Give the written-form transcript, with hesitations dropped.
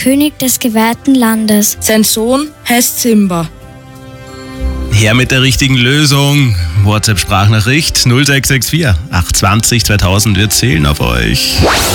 König des geweihten Landes. Sein Sohn heißt Simba. Her mit der richtigen Lösung. WhatsApp-Sprachnachricht 0664 820 2000. Wir zählen auf euch.